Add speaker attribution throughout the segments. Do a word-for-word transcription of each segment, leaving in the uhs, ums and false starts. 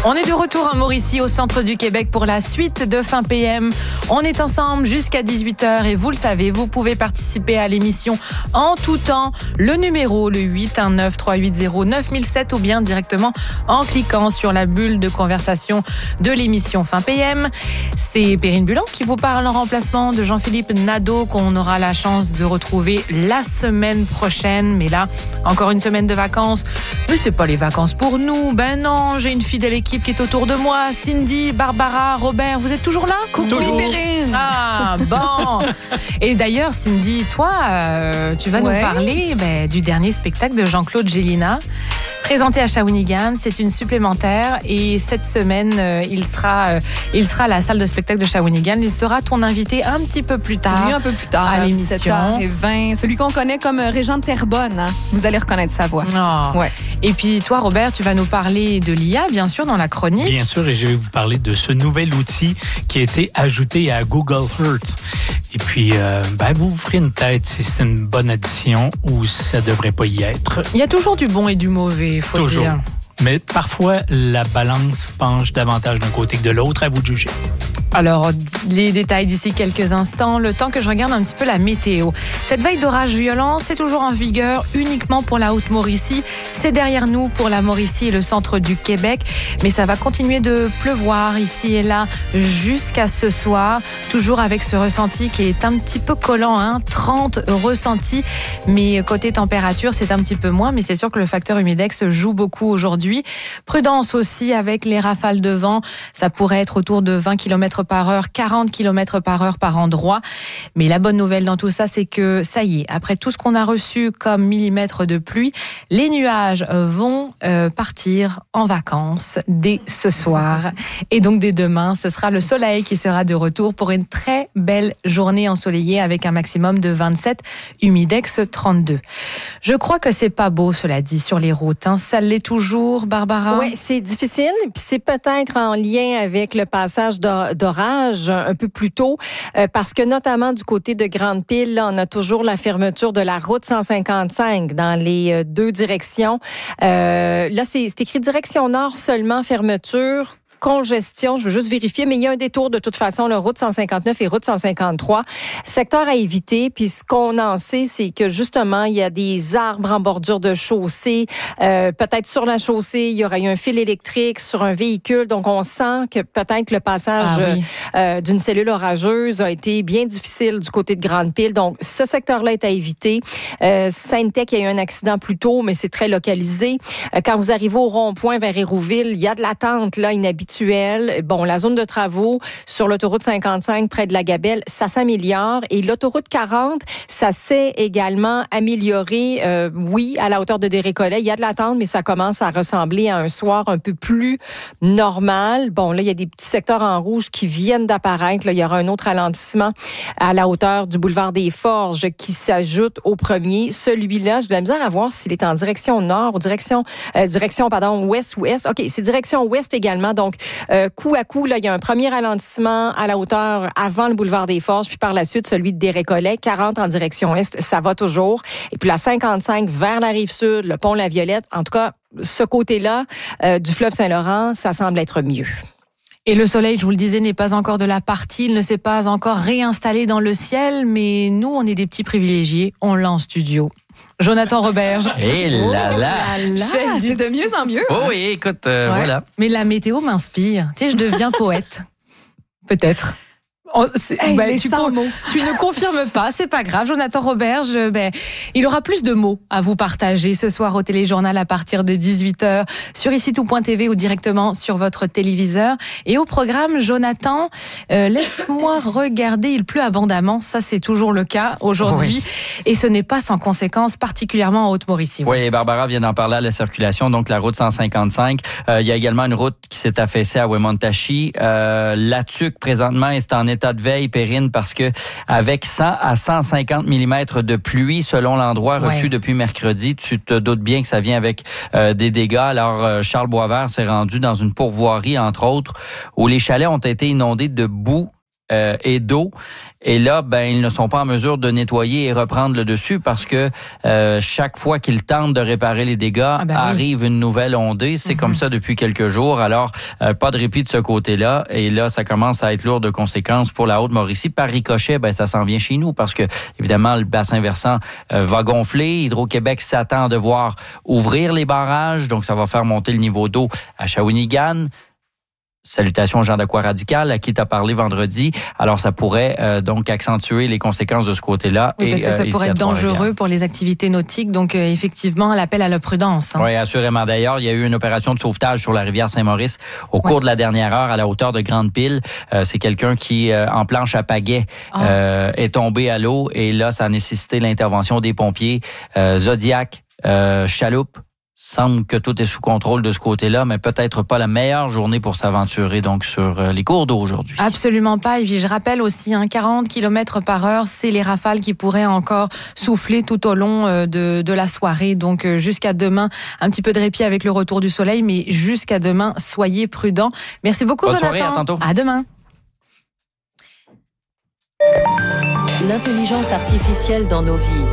Speaker 1: On est de retour en Mauricie, au centre du Québec, pour la suite de Fin P M. On est ensemble jusqu'à dix-huit heures et vous le savez, vous pouvez participer à l'émission en tout temps. Le numéro, le huit un neuf trois huit zéro neuf mille sept ou bien directement en cliquant sur la bulle de conversation de l'émission Fin P M. C'est Perrine Bulan qui vous parle en remplacement de Jean-Philippe Nadeau, qu'on aura la chance de retrouver la semaine prochaine. Mais là, encore une semaine de vacances. Mais c'est pas les vacances pour nous. Ben non, j'ai une fidèle équipe qui est autour de moi. Cindy, Barbara, Robert, vous êtes toujours là?
Speaker 2: Coucou Perrine.
Speaker 1: Ah, bon. Et d'ailleurs, Cindy, toi, euh, tu vas ouais. nous parler ben, du dernier spectacle de Jean-Claude Gélinas, présenté à Shawinigan. C'est une supplémentaire et cette semaine, euh, il sera, euh, il sera à la salle de spectacle de Shawinigan. Il sera ton invité un petit peu plus tard.
Speaker 2: Oui, un peu plus tard, à l'émission. dix-sept heures vingt. Celui qu'on connaît comme Régent de Terrebonne. Hein? Vous allez reconnaître sa voix.
Speaker 1: Oh. Ouais. Et puis toi, Robert, tu vas nous parler de l'I A, bien sûr, dans la chronique.
Speaker 3: Bien sûr, et je vais vous parler de ce nouvel outil qui a été ajouté à Google Earth. Et puis, euh, ben, vous vous ferez une tête si c'est une bonne addition ou si ça devrait pas y être.
Speaker 1: Il y a toujours du bon et du mauvais, faut
Speaker 3: toujours.
Speaker 1: dire.
Speaker 3: Mais parfois, la balance penche davantage d'un côté que de l'autre. À vous de juger.
Speaker 1: Alors, les détails d'ici quelques instants, le temps que je regarde un petit peu la météo. Cette vague d'orage violent, c'est toujours en vigueur uniquement pour la Haute-Mauricie. C'est derrière nous pour la Mauricie et le centre du Québec. Mais ça va continuer de pleuvoir ici et là jusqu'à ce soir. Toujours avec ce ressenti qui est un petit peu collant, hein, trente ressentis. Mais côté température, c'est un petit peu moins. Mais c'est sûr que le facteur humidex joue beaucoup aujourd'hui. Prudence aussi avec les rafales de vent. Ça pourrait être autour de vingt kilomètres par heure, quarante kilomètres par heure par endroit. Mais la bonne nouvelle dans tout ça, c'est que ça y est, après tout ce qu'on a reçu comme millimètres de pluie, les nuages vont euh, partir en vacances dès ce soir. Et donc dès demain, ce sera le soleil qui sera de retour pour une très belle journée ensoleillée avec un maximum de vingt-sept, humidex trente-deux. Je crois que c'est pas beau, cela dit, sur les routes. Hein. Ça l'est toujours, Barbara?
Speaker 4: Oui, c'est difficile. Puis c'est peut-être en lien avec le passage d'orage un peu plus tôt, euh, parce que notamment du côté de Grande-Pile, là, on a toujours la fermeture de la route cent cinquante-cinq dans les euh, deux directions. Euh, là, c'est, c'est écrit direction nord seulement, fermeture. Congestion, je veux juste vérifier, mais il y a un détour de toute façon, la route cent cinquante-neuf et route cent cinquante-trois. Secteur à éviter, puis ce qu'on en sait, c'est que justement, il y a des arbres en bordure de chaussée. Euh, peut-être sur la chaussée, il y aurait eu un fil électrique sur un véhicule. Donc, on sent que peut-être le passage ah oui. euh, d'une cellule orageuse a été bien difficile du côté de Grande-Pile. Donc, ce secteur-là est à éviter. Euh, Sainte-Tech, il y a eu un accident plus tôt, mais c'est très localisé. Euh, quand vous arrivez au rond-point vers Hérouville, il y a de l'attente là, inhabituelle. Bon, la zone de travaux sur l'autoroute cinquante-cinq près de la Gabelle, ça s'améliore. Et l'autoroute quarante, ça s'est également amélioré. Euh, oui, à la hauteur de Desrécollets, il y a de l'attente, mais ça commence à ressembler à un soir un peu plus normal. Bon, là, il y a des petits secteurs en rouge qui viennent d'apparaître. Là, il y aura un autre ralentissement à la hauteur du boulevard des Forges qui s'ajoute au premier. Celui-là, j'ai de la misère à voir s'il est en direction nord ou direction, euh, direction, pardon, ouest ou est. OK, c'est direction ouest également. Donc, Euh, coup à coup, là, il y a un premier ralentissement à la hauteur avant le boulevard des Forges, puis par la suite, celui de Desrécollets, quarante en direction est, ça va toujours. Et puis la cinquante-cinq vers la Rive-Sud, le pont La Violette, en tout cas, ce côté-là euh, du fleuve Saint-Laurent, ça semble être mieux.
Speaker 1: Et le soleil, je vous le disais, n'est pas encore de la partie, il ne s'est pas encore réinstallé dans le ciel, mais nous, on est des petits privilégiés, on l'a en studio. Jonathan Roberge.
Speaker 5: Et là là,
Speaker 2: oh là, là c'est de mieux en mieux.
Speaker 5: Oh
Speaker 2: hein?
Speaker 5: oui, écoute, euh, ouais. voilà.
Speaker 1: Mais la météo m'inspire. Tu sais, je deviens poète. Peut-être. Oh,
Speaker 2: hey,
Speaker 1: ben, tu, con, tu ne confirmes pas, c'est pas grave. Jonathan Roberge, ben, il aura plus de mots à vous partager ce soir au téléjournal à partir de dix-huit heures sur ici tout point t v ou directement sur votre téléviseur. Et au programme, Jonathan, euh, laisse-moi regarder, il pleut abondamment, ça c'est toujours le cas aujourd'hui. Oui. Et ce n'est pas sans conséquences, particulièrement en Haute-Mauricie.
Speaker 5: Oui, Barbara vient d'en parler à la circulation, donc la route cent cinquante-cinq. Euh, il y a également une route qui s'est affaissée à Wemontachi. Euh, la Tuque, présentement, est en état de veille, Perrine, parce que avec cent à cent cinquante millimètres de pluie selon l'endroit reçu ouais. depuis mercredi, tu te doutes bien que ça vient avec euh, des dégâts. Alors, euh, Charles Boisvert s'est rendu dans une pourvoirie, entre autres, où les chalets ont été inondés de boue euh, et d'eau. Et là, ben, ils ne sont pas en mesure de nettoyer et reprendre le dessus parce que euh, chaque fois qu'ils tentent de réparer les dégâts, ah ben arrive oui. une nouvelle ondée. C'est mm-hmm. comme ça depuis quelques jours. Alors, euh, pas de répit de ce côté-là. Et là, ça commence à être lourd de conséquences pour la Haute-Mauricie. Par ricochet, ben, ça s'en vient chez nous parce que, évidemment, le bassin versant euh, va gonfler. Hydro-Québec s'attend à devoir ouvrir les barrages. Donc, ça va faire monter le niveau d'eau à Shawinigan. Salutations Jean d'Aqua-Radical, à qui tu as parlé vendredi. Alors, ça pourrait euh, donc accentuer les conséquences de ce côté-là.
Speaker 1: Oui, parce
Speaker 5: et,
Speaker 1: que ça
Speaker 5: euh,
Speaker 1: pourrait être dangereux pour les activités nautiques. Donc, euh, effectivement, l'appel à la prudence. Hein.
Speaker 5: Oui, assurément. D'ailleurs, il y a eu une opération de sauvetage sur la rivière Saint-Maurice au cours oui. de la dernière heure à la hauteur de Grande-Pile. Euh, c'est quelqu'un qui, euh, en planche à pagaie, oh. euh, est tombé à l'eau. Et là, ça a nécessité l'intervention des pompiers. Euh, Zodiac, euh, chaloupe. Semble que tout est sous contrôle de ce côté-là, mais peut-être pas la meilleure journée pour s'aventurer donc sur les cours d'eau aujourd'hui.
Speaker 1: Absolument pas. Et puis je rappelle aussi, hein, quarante kilomètres par heure, c'est les rafales qui pourraient encore souffler tout au long de, de la soirée. Donc jusqu'à demain, un petit peu de répit avec le retour du soleil, mais jusqu'à demain, soyez prudents. Merci beaucoup,
Speaker 5: Bonne
Speaker 1: Jonathan.
Speaker 5: Soirée, à tantôt.
Speaker 1: À demain.
Speaker 6: L'intelligence artificielle dans nos vies.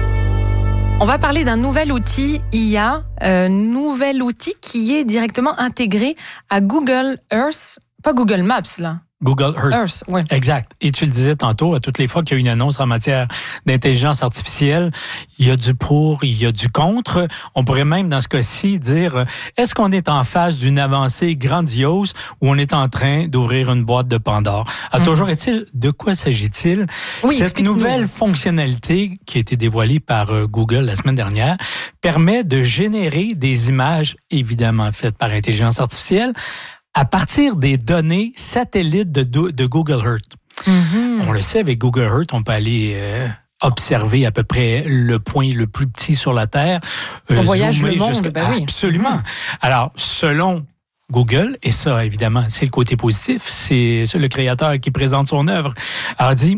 Speaker 1: On va parler d'un nouvel outil I A, euh, nouvel outil qui est directement intégré à Google Earth, pas Google Maps là.
Speaker 3: Google Earth.
Speaker 1: Earth, oui.
Speaker 3: Exact. Et tu le disais tantôt, à toutes les fois qu'il y a une annonce en matière d'intelligence artificielle, il y a du pour, il y a du contre. On pourrait même, dans ce cas-ci, dire, est-ce qu'on est en face d'une avancée grandiose ou on est en train d'ouvrir une boîte de Pandore? À mmh. toujours est-il, de quoi s'agit-il?
Speaker 1: Oui,
Speaker 3: Cette nouvelle fonctionnalité qui a été dévoilée par Google la semaine dernière permet de générer des images, évidemment faites par intelligence artificielle, à partir des données satellites de, de Google Earth. Mm-hmm. On le sait, avec Google Earth, on peut aller euh, observer à peu près le point le plus petit sur la Terre.
Speaker 1: Euh, on voyage le monde, jusqu'à...
Speaker 3: ben oui. Absolument. Mm-hmm. Alors, selon Google, et ça, évidemment, c'est le côté positif, c'est, c'est le créateur qui présente son œuvre, alors dit...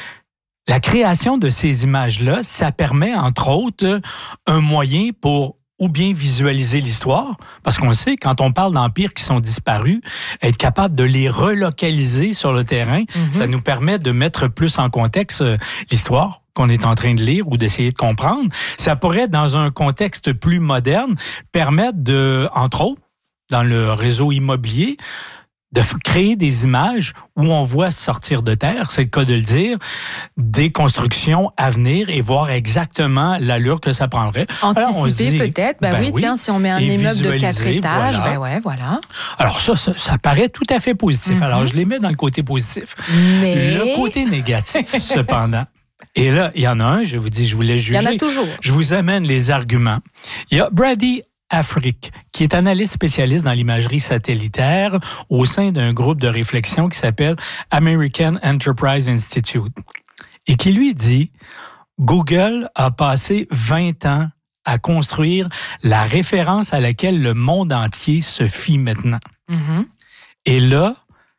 Speaker 3: La création de ces images-là, ça permet, entre autres, un moyen pour ou bien visualiser l'histoire, parce qu'on sait, quand on parle d'empires qui sont disparus, être capable de les relocaliser sur le terrain, mm-hmm. ça nous permet de mettre plus en contexte l'histoire qu'on est en train de lire ou d'essayer de comprendre. Ça pourrait, dans un contexte plus moderne, permettre de, entre autres, dans le réseau immobilier, de créer des images où on voit sortir de terre, c'est le cas de le dire, des constructions à venir et voir exactement l'allure que ça prendrait.
Speaker 1: Anticiper dit, peut-être, ben, ben oui, oui, tiens, si on met un immeuble de quatre étages, voilà. ben ouais, voilà.
Speaker 3: Alors ça, ça, ça paraît tout à fait positif. Mm-hmm. Alors je les mets dans le côté positif.
Speaker 1: Mais...
Speaker 3: Le côté négatif, cependant, et là, il y en a un, je vous dis, je vous laisse juger.
Speaker 1: Il y en a toujours.
Speaker 3: Je vous amène les arguments. Il y a Brady Afrique, qui est analyste spécialiste dans l'imagerie satellitaire au sein d'un groupe de réflexion qui s'appelle American Enterprise Institute, et qui lui dit « Google a passé vingt ans à construire la référence à laquelle le monde entier se fie maintenant. Mm-hmm. » Et là,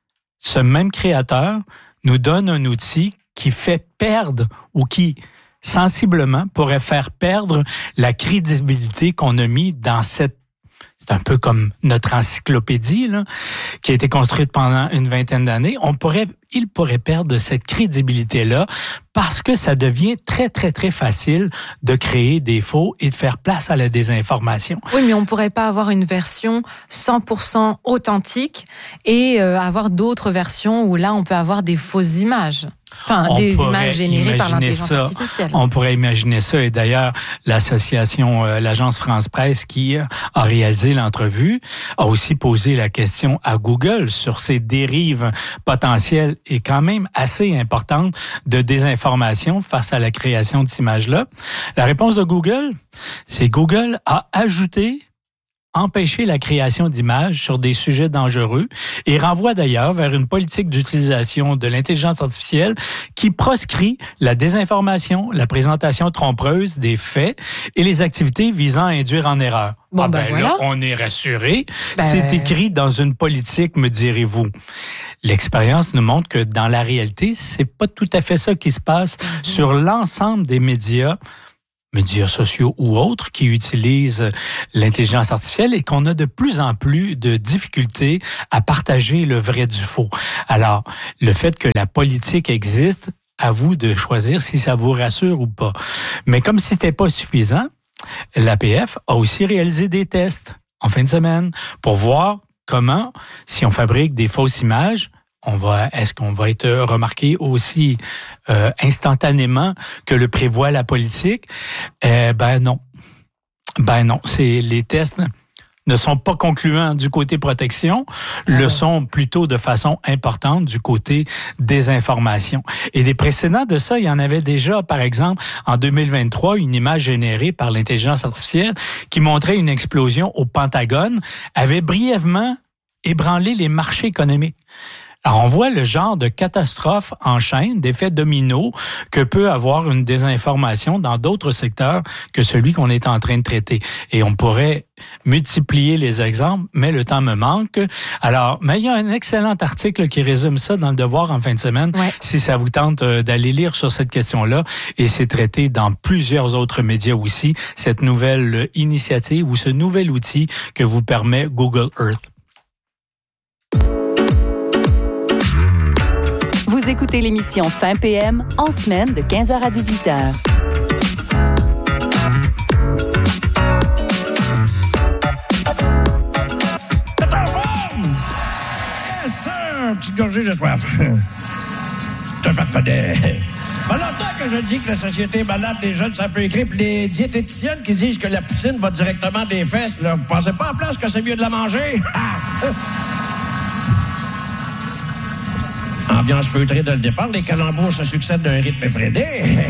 Speaker 3: ce même créateur nous donne un outil qui fait perdre ou qui sensiblement pourrait faire perdre la crédibilité qu'on a mis dans cette... C'est un peu comme notre encyclopédie, là, qui a été construite pendant une vingtaine d'années. On pourrait, il pourrait perdre cette crédibilité-là parce que ça devient très, très, très facile de créer des faux et de faire place à la désinformation.
Speaker 1: Oui, mais on ne pourrait pas avoir une version cent pour cent authentique et euh, avoir d'autres versions où là, on peut avoir des fausses images. Enfin, on des images générées par l'intelligence
Speaker 3: ça,
Speaker 1: artificielle.
Speaker 3: On pourrait imaginer ça. Et d'ailleurs, l'association, euh, l'agence France-Presse qui euh, a réalisé l'entrevue a aussi posé la question à Google sur ces dérives potentielles et quand même assez importantes de désinformation face à la création de ces images-là. La réponse de Google, c'est Google a ajouté empêcher la création d'images sur des sujets dangereux et renvoie d'ailleurs vers une politique d'utilisation de l'intelligence artificielle qui proscrit la désinformation, la présentation trompeuse des faits et les activités visant à induire en erreur.
Speaker 1: Bon,
Speaker 3: ah
Speaker 1: ben,
Speaker 3: ben
Speaker 1: voilà.
Speaker 3: Là, on est rassuré.
Speaker 1: Ben...
Speaker 3: C'est écrit dans une politique, me direz-vous. L'expérience nous montre que dans la réalité, c'est pas tout à fait ça qui se passe mm-hmm. sur l'ensemble des médias, médias sociaux ou autres, qui utilisent l'intelligence artificielle et qu'on a de plus en plus de difficultés à partager le vrai du faux. Alors, le fait que la politique existe, à vous de choisir si ça vous rassure ou pas. Mais comme si c'était pas suffisant, l'A P F a aussi réalisé des tests en fin de semaine pour voir comment, si on fabrique des fausses images, on va, est-ce qu'on va être remarqué aussi euh, instantanément que le prévoit la politique? Euh, ben non. Ben non. C'est les tests ne sont pas concluants du côté protection, ah le ouais. sont plutôt de façon importante du côté désinformation. Et des précédents de ça, il y en avait déjà, par exemple, en deux mille vingt-trois, une image générée par l'intelligence artificielle qui montrait une explosion au Pentagone, avait brièvement ébranlé les marchés économiques. Alors, on voit le genre de catastrophe en chaîne, d'effet domino que peut avoir une désinformation dans d'autres secteurs que celui qu'on est en train de traiter. Et on pourrait multiplier les exemples, mais le temps me manque. Alors, mais il y a un excellent article qui résume ça dans Le Devoir en fin de semaine, ouais. si ça vous tente d'aller lire sur cette question-là. Et c'est traité dans plusieurs autres médias aussi, cette nouvelle initiative ou ce nouvel outil que vous permet Google Earth.
Speaker 7: Vous écoutez l'émission Fin P M en semaine de quinze heures à dix-huit heures.
Speaker 8: Yes, sir! Petite gorgée de soif. Je te farfadais. Ça fait longtemps que je dis que la société est malade des jeunes, ça peut écrire. Puis les diététiciennes qui disent que la poutine va directement des fesses, là, vous pensez pas en place que c'est mieux de la manger? Ambiance feutrée dès le départ, les calembours se succèdent d'un rythme effréné.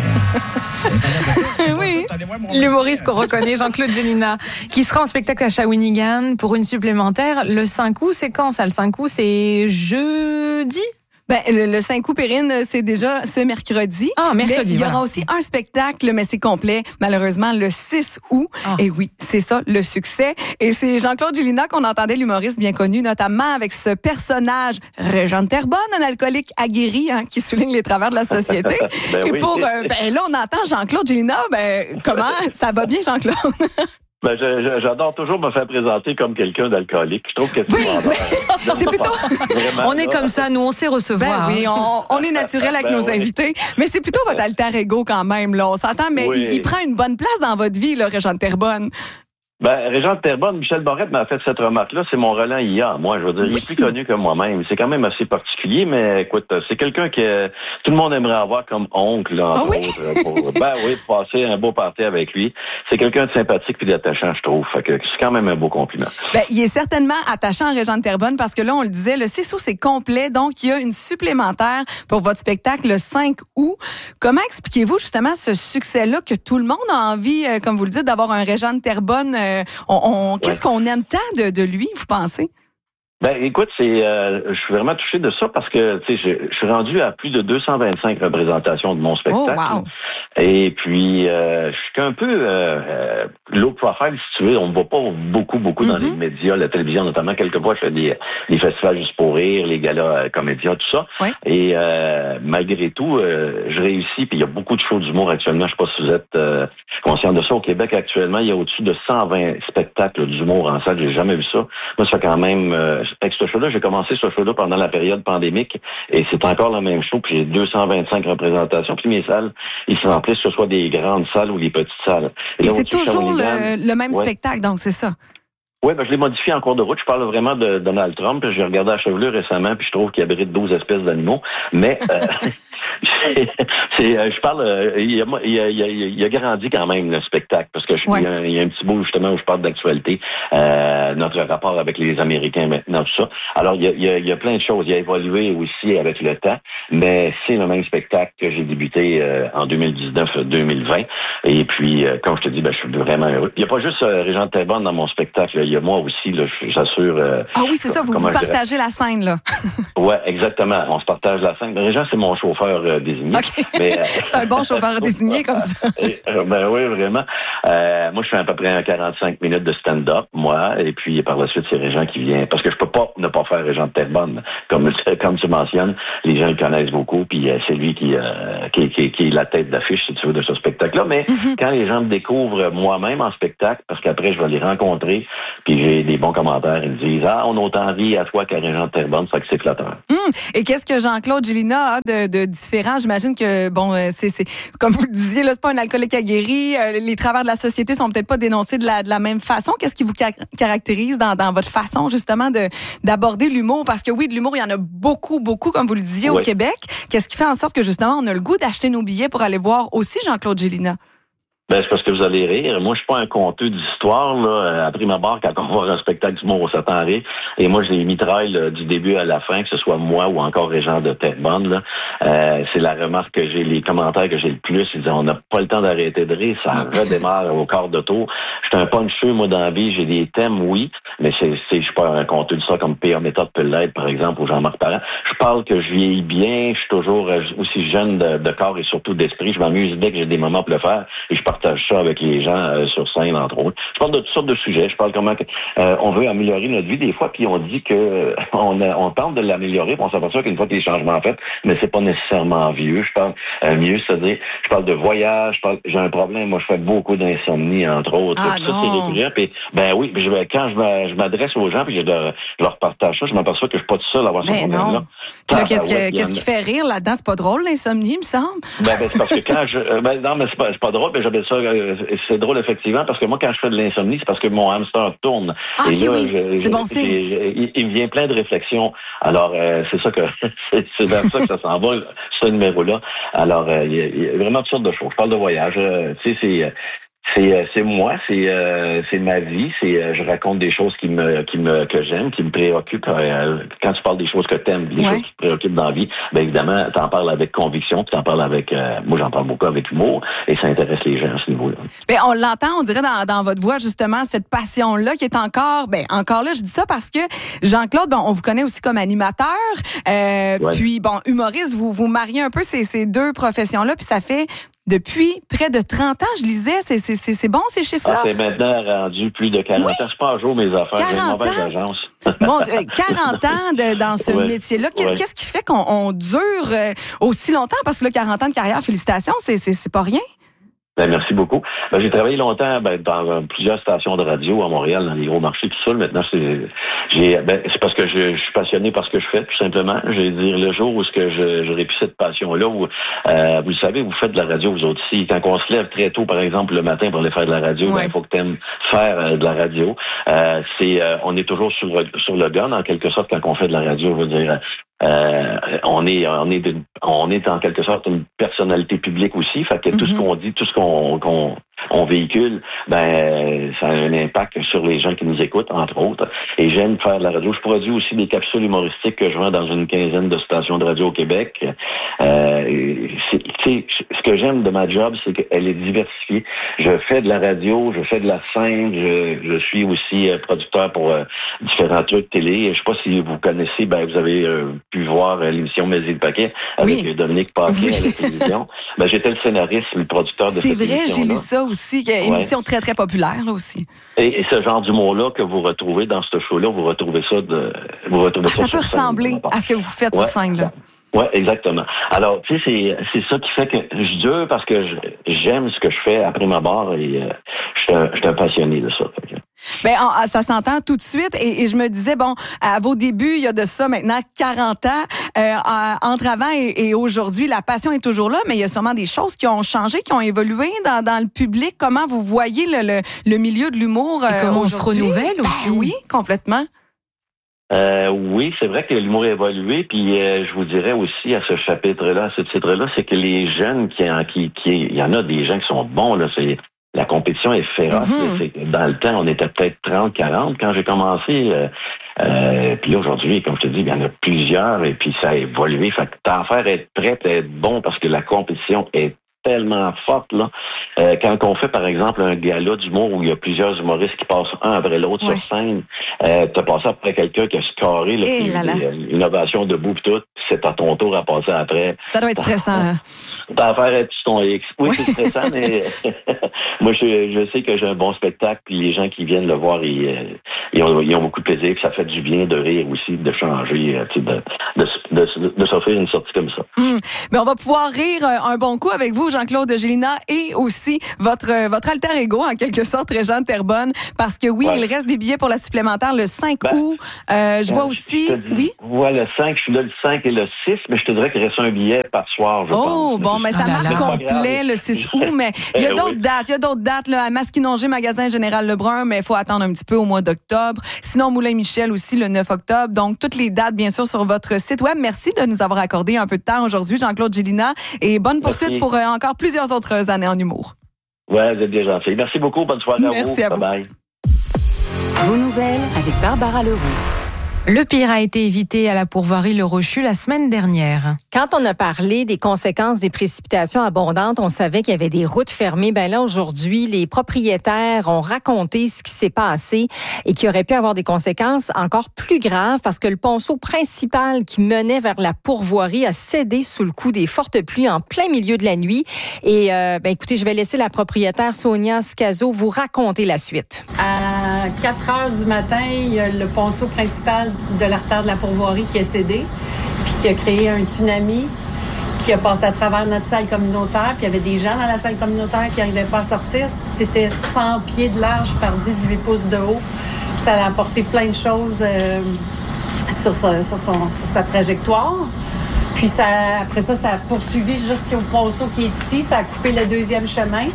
Speaker 1: Oui, l'humoriste qu'on reconnaît, Jean-Claude Gélinas, qui sera en spectacle à Shawinigan pour une supplémentaire le cinq août. C'est quand ça, le cinq août? C'est jeudi?
Speaker 2: Ben, le, le cinq août, Perrine, c'est déjà ce mercredi.
Speaker 1: Ah, mercredi,
Speaker 2: Il y aura
Speaker 1: voilà.
Speaker 2: aussi un spectacle, mais c'est complet, malheureusement, le six août. Ah. Et oui, c'est ça, le succès. Et c'est Jean-Claude Gélinas qu'on entendait, l'humoriste bien connu, notamment avec ce personnage, Régent Terrebonne, un alcoolique aguerri, hein, qui souligne les travers de la société.
Speaker 9: ben
Speaker 2: Et
Speaker 9: oui.
Speaker 2: pour, euh, ben là, on entend Jean-Claude Gélinas, ben, comment? Ça va bien, Jean-Claude?
Speaker 9: Ben, je, je, j'adore toujours me faire présenter comme quelqu'un d'alcoolique. Je trouve que c'est
Speaker 2: oui,
Speaker 9: oui.
Speaker 2: c'est plutôt...
Speaker 1: Vraiment, on est là. Comme ça, nous, on sait recevoir.
Speaker 2: Ben, oui, on, on est naturel avec ben, nos oui. invités. Mais c'est plutôt votre alter ego quand même, là. On s'entend, mais oui. il, il prend une bonne place dans votre vie, là, Régent Terrebonne.
Speaker 9: Ben, Régent Terrebonne, Michel Barrette m'a fait cette remarque-là. C'est mon Roland I A. Moi, je veux dire, il est plus connu que moi-même. C'est quand même assez particulier, mais écoute, c'est quelqu'un que tout le monde aimerait avoir comme oncle, là, entre ah oui? autres. Pour, ben oui, pour passer un beau party avec lui. C'est quelqu'un de sympathique et d'attachant, je trouve. Fait que c'est quand même un beau compliment.
Speaker 2: Ben, il est certainement attachant, Régent Terrebonne, parce que là, on le disait, le six août, c'est complet. Donc, il y a une supplémentaire pour votre spectacle le cinq août. Comment expliquez-vous justement ce succès-là que tout le monde a envie, euh, comme vous le dites, d'avoir un Régent Terrebonne? Euh, on, on, qu'est-ce ouais. qu'on aime tant de, de lui, vous pensez?
Speaker 9: Ben, écoute, c'est, euh, je suis vraiment touché de ça parce que, tu sais, je, je suis rendu à plus de deux cent vingt-cinq représentations de mon spectacle.
Speaker 2: Oh, wow.
Speaker 9: Et puis, euh, je suis un peu euh, euh, low profile, si tu veux. On me voit pas beaucoup, beaucoup dans mm-hmm. les médias, la télévision notamment. Quelquefois, je fais des, des festivals juste pour rire, les galas euh, comédiens, tout ça.
Speaker 2: Ouais.
Speaker 9: Et euh, malgré tout, euh, je réussis. Puis il y a beaucoup de shows d'humour actuellement. Je sais pas si vous êtes euh, conscient de ça. Au Québec, actuellement, il y a au-dessus de cent vingt spectacles d'humour en salle. J'ai jamais vu ça. Moi, ça fait quand même... Euh, avec ce show-là, j'ai commencé ce show-là pendant la période pandémique et c'est encore le même show, puis j'ai deux cent vingt-cinq représentations, puis mes salles, ils se remplissent, que ce soit des grandes salles ou des petites salles.
Speaker 2: Et, et là, c'est toujours le, le même ouais. spectacle, donc c'est ça?
Speaker 9: Oui, ben je l'ai modifié en cours de route. Je parle vraiment de Donald Trump. J'ai regardé la chevelure récemment, puis je trouve qu'il abrite douze espèces d'animaux. Mais euh, c'est, je parle, euh, il, a, il, a, il, a, il a grandi quand même le spectacle, parce que je, ouais. il, y a, il y a un petit bout justement où je parle d'actualité, euh, notre rapport avec les Américains maintenant, tout ça. Alors il y a, il y a, il y a plein de choses. Il a évolué aussi avec le temps, mais c'est le même spectacle que j'ai débuté euh, en deux mille dix-neuf deux mille vingt. Et puis, euh, comme je te dis, ben, je suis vraiment heureux. Il n'y a pas juste euh, Régent Terrebonne dans mon spectacle. Là. Il y a moi aussi, là, j'assure. Euh,
Speaker 2: ah oui, c'est ça, vous vous partagez la scène, là.
Speaker 9: Oui, exactement. On se partage la scène. Régent, c'est mon chauffeur euh, désigné. Okay.
Speaker 2: Mais, euh, c'est un bon chauffeur désigné comme ça.
Speaker 9: Ben oui, vraiment. Euh, moi, je fais à peu près quarante-cinq minutes de stand-up, moi, et puis par la suite, c'est Régent qui vient. Parce que je peux pas ne pas faire Régent de Terrebonne. Comme, comme tu mentionnes, les gens le connaissent beaucoup, puis euh, c'est lui qui, euh, qui, qui, qui est la tête d'affiche, si tu veux, de ce spectacle-là. Mais mm-hmm. quand les gens me découvrent moi-même en spectacle, parce qu'après, je vais les rencontrer, puis j'ai des bons commentaires, ils me disent « Ah, on a autant ri à toi qu'à Régent de Terrebonne, ça fait que c'est flatteur.
Speaker 2: Hum. Et qu'est-ce que Jean-Claude Gélina a de, de différent? J'imagine que, bon, c'est, c'est comme vous le disiez, là, c'est pas un alcoolique aguerri. Euh, les travers de la société sont peut-être pas dénoncés de la, de la même façon. Qu'est-ce qui vous car- caractérise dans, dans votre façon, justement, de, d'aborder l'humour? Parce que oui, de l'humour, il y en a beaucoup, beaucoup, comme vous le disiez, oui. au Québec. Qu'est-ce qui fait en sorte que, justement, on a le goût d'acheter nos billets pour aller voir aussi Jean-Claude Gélina?
Speaker 9: Ben, c'est parce que vous allez rire. Moi, je suis pas un conteur d'histoire, là. À prime abord, quand on voit un spectacle d'humour, on s'attend à rire. Et moi, je les mitraille là, du début à la fin, que ce soit moi ou encore Régent de Terrebonne, là. Euh, c'est la remarque que j'ai, les commentaires que j'ai le plus. Ils disent, on n'a pas le temps d'arrêter de rire. Ça redémarre au quart de tour. Je suis un puncheux, moi, dans la vie. J'ai des thèmes, oui. Mais c'est, c'est, je suis pas un conteur d'histoire comme P A Méthode peut l'être, par exemple, ou Jean-Marc Parent. Je parle que je vieillis bien. Je suis toujours aussi jeune de, de corps et surtout d'esprit. Je m'amuse dès que j'ai des moments pour le faire. Et je partage ça avec les gens euh, sur scène, entre autres. Je parle de toutes sortes de sujets. Je parle comment euh, on veut améliorer notre vie des fois, puis on dit que euh, on, a, on tente de l'améliorer, puis on s'aperçoit qu'une fois que les changements faits, mais c'est pas nécessairement vieux. Je parle euh, mieux, c'est-à-dire, je parle de voyage, je parle, j'ai un problème, moi je fais beaucoup d'insomnie, entre autres.
Speaker 2: Ah,
Speaker 9: puis ça, c'est régulier. Puis ben oui, puis je, quand je m'adresse aux gens, puis je, je leur partage ça, je m'aperçois que je suis pas tout seul à avoir ce problème-là.
Speaker 2: Là, là qu'est-ce, que, qu'est-ce qui fait rire là-dedans? C'est pas drôle, l'insomnie, il me semble.
Speaker 9: Ben, ben c'est parce que quand je... Ben, non, mais c'est pas, c'est pas drôle, mais j'appelle ça... C'est drôle, effectivement, parce que moi, quand je fais de l'insomnie, c'est parce que mon hamster tourne.
Speaker 2: Ah,
Speaker 9: et
Speaker 2: okay,
Speaker 9: là,
Speaker 2: oui.
Speaker 9: je,
Speaker 2: c'est
Speaker 9: je,
Speaker 2: bon signe.
Speaker 9: Il, il me vient plein de réflexions. Alors, euh, c'est ça que c'est, c'est vers ça que ça s'en va, ce numéro-là. Alors, euh, il, y a, il y a vraiment toutes sortes de choses. Je parle de voyage. Euh, tu sais, c'est... C'est c'est moi, c'est euh, c'est ma vie, c'est euh, je raconte des choses qui me qui me que j'aime, qui me préoccupent. Euh, quand tu parles des choses que t'aimes, des ouais. choses qui te préoccupent dans la vie, ben évidemment, t'en parles avec conviction, puis t'en parles avec euh, moi j'en parle beaucoup avec humour et ça intéresse les gens à ce niveau-là.
Speaker 2: Ben on l'entend, on dirait dans dans votre voix justement cette passion-là qui est encore ben encore là, je dis ça parce que Jean-Claude, bon, on vous connaît aussi comme animateur, euh, ouais. puis bon humoriste, vous vous mariez un peu ces ces deux professions-là, puis ça fait depuis près de trente ans, je lisais, c'est, c'est, c'est, c'est bon ces chiffres-là?
Speaker 9: Ah, c'est maintenant rendu plus de quarante oui. ans. Je pas à jour mes affaires, j'ai une mauvaise agence.
Speaker 2: Bon, euh, quarante ans de, dans ce ouais. métier-là. Qu'est-ce, ouais. qu'est-ce qui fait qu'on on dure euh, aussi longtemps? Parce que là, quarante ans de carrière, félicitations, c'est, c'est, c'est pas rien.
Speaker 9: Ben, merci beaucoup. Ben, j'ai travaillé longtemps ben, dans euh, plusieurs stations de radio à Montréal, dans les gros marchés, tout ça. Maintenant, c'est, j'ai, ben, c'est parce que je, je suis passionné par ce que je fais, tout simplement. Je vais dire, le jour où ce que je, j'aurais pu cette passion-là, où, euh, vous le savez, vous faites de la radio, vous autres aussi. Quand on se lève très tôt, par exemple, le matin pour aller faire de la radio, il ouais. ben, faut que tu aimes faire euh, de la radio. Euh, c'est, euh, on est toujours sur, sur le gun, en quelque sorte, quand on fait de la radio, je veux dire. Euh, on est, on est, de, on est en quelque sorte une personnalité publique aussi. Fait que mm-hmm. tout ce qu'on dit, tout ce qu'on, qu'on on véhicule, ben ça a un impact sur les gens qui nous écoutent, entre autres. Et j'aime faire de la radio. Je produis aussi des capsules humoristiques que je vends dans une quinzaine de stations de radio au Québec. Euh, c'est, c'est, ce que j'aime de ma job, c'est qu'elle est diversifiée. Je fais de la radio, je fais de la scène, je, je suis aussi producteur pour euh, différents trucs télé. Je sais pas si vous connaissez, ben vous avez euh, pu voir euh, l'émission Mais et le paquet avec oui. Dominique Paquet oui. à la télévision. Ben j'étais le scénariste, le producteur de
Speaker 2: c'est
Speaker 9: cette
Speaker 2: vrai,
Speaker 9: émission-là.
Speaker 2: J'ai lu ça aussi, qui est une émission ouais. très, très populaire, là aussi.
Speaker 9: Et, et ce genre d'humour-là que vous retrouvez dans ce show-là, vous retrouvez ça de, vous retrouvez
Speaker 2: ah,
Speaker 9: ça
Speaker 2: ça peut ressembler scène, à ce que vous faites ouais, sur scène, là.
Speaker 9: Oui, exactement. Alors, tu sais, c'est, c'est ça qui fait que je dure parce que je, j'aime ce que je fais après ma barre et euh, je suis un, je suis un passionné de ça.
Speaker 2: Ben, ça s'entend tout de suite. Et, et je me disais, bon, à vos débuts, il y a de ça maintenant quarante ans, euh, entre avant et, et aujourd'hui, la passion est toujours là, mais il y a sûrement des choses qui ont changé, qui ont évolué dans, dans le public. Comment vous voyez le, le, le milieu de l'humour euh,
Speaker 1: et comment
Speaker 2: aujourd'hui?
Speaker 1: On se renouvelle aussi.
Speaker 2: Ben, oui, complètement.
Speaker 9: Euh, oui, c'est vrai que l'humour a évolué, puis euh, je vous dirais aussi à ce chapitre-là, à ce titre-là, c'est que les jeunes, qui, qui, qui, il y en a des gens qui sont bons, là, c'est la compétition est féroce. Mm-hmm. C'est, dans le temps, on était peut-être trente, quarante quand j'ai commencé. Euh, euh, puis là, aujourd'hui, comme je te dis, il y en a plusieurs, et puis ça a évolué. Fait que t'en faire être prêt, être bon, parce que la compétition est tellement forte, là. Euh, quand on fait, par exemple, un gala d'humour où il y a plusieurs humoristes qui passent un après l'autre ouais. sur scène, euh, t'as passé après quelqu'un qui a scoré, là, puis une ovation debout pis tout. c'est à ton tour à passer après.
Speaker 2: Ça doit être stressant. Hein?
Speaker 9: T'as affaire à être sur ton X. Oui, c'est stressant, mais moi, je, je sais que j'ai un bon spectacle, puis les gens qui viennent le voir, ils, ils, ont, ils ont beaucoup de plaisir, que ça fait du bien de rire aussi, de changer, tu sais, de, de, de, de, de s'offrir une sortie comme ça.
Speaker 2: Mmh. Mais on va pouvoir rire un bon coup avec vous, Jean-Claude Gélina, et aussi votre, votre alter ego, en quelque sorte, Régent Terrebonne, parce que oui, ouais. il reste des billets pour la supplémentaire le cinq ben, août. Euh, je ben, vois aussi...
Speaker 9: Je dis,
Speaker 2: oui?
Speaker 9: Ouais, le cinq, je suis là le cinq et le six, mais je te dirais qu'il reste un billet par soir, je
Speaker 2: oh,
Speaker 9: pense.
Speaker 2: Oh, bon, mais ça ah marque complet le six août, mais il y a d'autres oui. dates. Il y a d'autres dates, là, à Masquinongé, magasin Général Lebrun, mais il faut attendre un petit peu au mois d'octobre. Sinon, Moulin-Michel aussi, le neuf octobre. Donc, toutes les dates, bien sûr, sur votre site web. Merci de nous avoir accordé un peu de temps aujourd'hui, Jean-Claude Gélina, et bonne poursuite Merci. pour euh, encore plusieurs autres années en humour.
Speaker 9: Ouais, vous êtes bien gentil. Merci beaucoup. Bonne soirée
Speaker 2: Merci
Speaker 9: à vous.
Speaker 2: À vous.
Speaker 9: Bye-bye.
Speaker 7: Vos nouvelles avec Barbara Leroux.
Speaker 1: Le pire a été évité à la pourvoirie Le Rochu la semaine dernière.
Speaker 4: Quand on a parlé des conséquences des précipitations abondantes, on savait qu'il y avait des routes fermées. Ben là, aujourd'hui, les propriétaires ont raconté ce qui s'est passé et qui aurait pu avoir des conséquences encore plus graves parce que le ponceau principal qui menait vers la pourvoirie a cédé sous le coup des fortes pluies en plein milieu de la nuit. Et euh, ben écoutez, je vais laisser la propriétaire Sonia Scazo vous raconter la suite.
Speaker 10: À quatre heures du matin, il y a le ponceau principal de l'artère de la pourvoirie qui a cédé, puis qui a créé un tsunami qui a passé à travers notre salle communautaire, puis il y avait des gens dans la salle communautaire qui n'arrivaient pas à sortir. C'était cent pieds de large par dix-huit pouces de haut, puis ça a apporté plein de choses euh, sur, sa, sur, son, sur sa trajectoire. Puis ça, après ça, ça a poursuivi jusqu'au ponceau qui est ici, ça a coupé le deuxième chemin.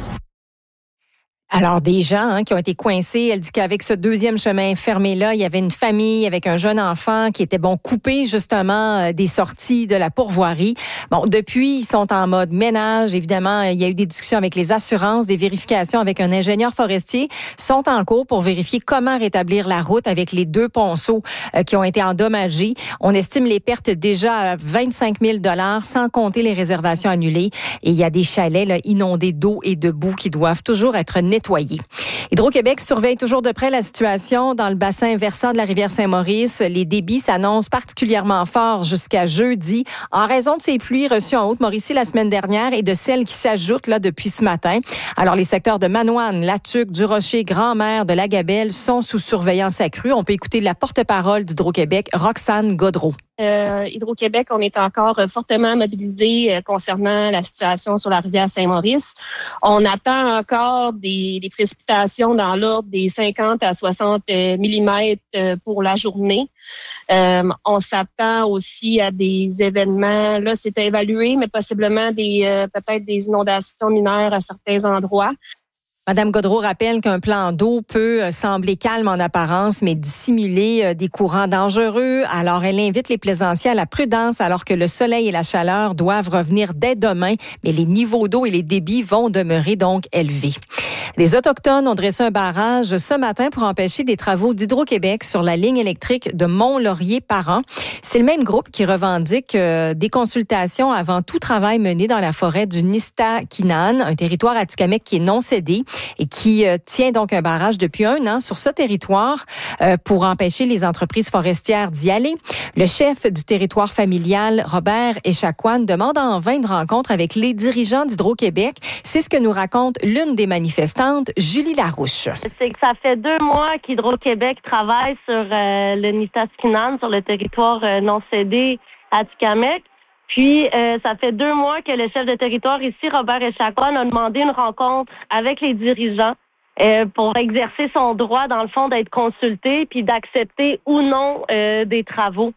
Speaker 4: Alors, des gens hein, qui ont été coincés. Elle dit qu'avec ce deuxième chemin fermé-là, il y avait une famille avec un jeune enfant qui était, bon, coupé justement euh, des sorties de la pourvoirie. Bon, depuis, ils sont en mode ménage. Évidemment, il y a eu des discussions avec les assurances, des vérifications avec un ingénieur forestier sont en cours pour vérifier comment rétablir la route avec les deux ponceaux euh, qui ont été endommagés. On estime les pertes déjà à vingt-cinq mille dollars, sans compter les réservations annulées. Et il y a des chalets là, inondés d'eau et de boue qui doivent toujours être nettoyés. Nettoyé. Hydro-Québec surveille toujours de près la situation dans le bassin versant de la rivière Saint-Maurice. Les débits s'annoncent particulièrement forts jusqu'à jeudi en raison de ces pluies reçues en Haute-Mauricie la semaine dernière et de celles qui s'ajoutent là depuis ce matin. Alors, les secteurs de Manoine, Latuc, Du-Rocher, Grand-Mère, de Lagabelle sont sous surveillance accrue. On peut écouter la porte-parole d'Hydro-Québec, Roxane Gaudreault.
Speaker 11: Euh, Hydro-Québec, on est encore fortement mobilisé euh, concernant la situation sur la rivière Saint-Maurice. On attend encore des, des précipitations dans l'ordre des cinquante à soixante millimètres euh, pour la journée. Euh, on s'attend aussi à des événements, là c'est à évaluer, mais possiblement des euh, peut-être des inondations mineures à certains endroits.
Speaker 4: Madame Gaudreault rappelle qu'un plan d'eau peut sembler calme en apparence, mais dissimuler des courants dangereux. Alors, elle invite les plaisanciers à la prudence alors que le soleil et la chaleur doivent revenir dès demain, mais les niveaux d'eau et les débits vont demeurer donc élevés. Les Autochtones ont dressé un barrage ce matin pour empêcher des travaux d'Hydro-Québec sur la ligne électrique de Mont-Laurier-Parent. C'est le même groupe qui revendique euh, des consultations avant tout travail mené dans la forêt du Nistaquinan, un territoire atikamekw qui est non cédé et qui euh, tient donc un barrage depuis un an sur ce territoire euh, pour empêcher les entreprises forestières d'y aller. Le chef du territoire familial, Robert Echaquan, demande en vain une rencontre avec les dirigeants d'Hydro-Québec. C'est ce que nous raconte l'une des manifestantes, Julie Larouche.
Speaker 12: C'est que ça fait deux mois qu'Hydro-Québec travaille sur euh, le Nistaskinan, sur le territoire euh, non cédé atikamekw. Puis, euh, ça fait deux mois que le chef de territoire ici, Robert Echaquan, a demandé une rencontre avec les dirigeants euh, pour exercer son droit, dans le fond, d'être consulté puis d'accepter ou non euh, des travaux.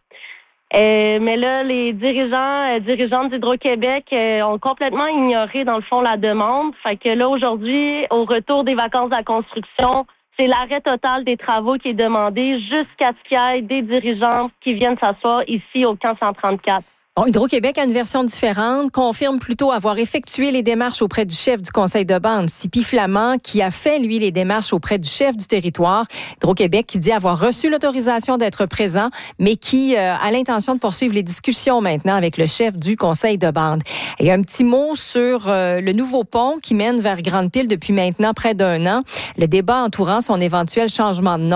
Speaker 12: Euh, mais là, les dirigeants, euh, dirigeantes d'Hydro-Québec euh, ont complètement ignoré, dans le fond, la demande. Fait que là, aujourd'hui, au retour des vacances de la construction, c'est l'arrêt total des travaux qui est demandé jusqu'à ce qu'il y ait des dirigeants qui viennent s'asseoir ici au camp cent trente-quatre.
Speaker 4: Bon, Hydro-Québec a une version différente, confirme plutôt avoir effectué les démarches auprès du chef du conseil de bande, Sipi Flamand, qui a fait, lui, les démarches auprès du chef du territoire. Hydro-Québec qui dit avoir reçu l'autorisation d'être présent, mais qui euh, a l'intention de poursuivre les discussions maintenant avec le chef du conseil de bande. Et un petit mot sur euh, le nouveau pont qui mène vers Grande-Pile depuis maintenant près d'un an. Le débat entourant son éventuel changement de nom, ben,